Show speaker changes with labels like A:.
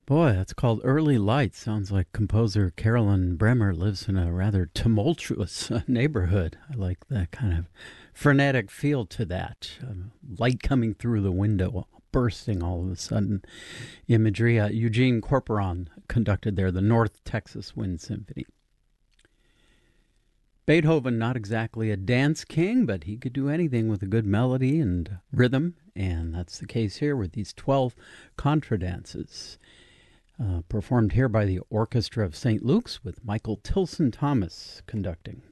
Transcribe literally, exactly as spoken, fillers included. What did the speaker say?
A: Boy, that's called Early Light. Sounds like composer Carolyn Bremer lives in a rather tumultuous uh, neighborhood. I like that kind of frenetic feel to that. Um, light coming through the window, bursting all of a sudden. Imagery. Uh, Eugene Corporon conducted there the North Texas Wind Symphony. Beethoven, not exactly a dance king, but he could do anything with a good melody and rhythm, and that's the case here with these twelve contradances. Uh, performed here by the Orchestra of Saint Luke's with Michael Tilson Thomas conducting.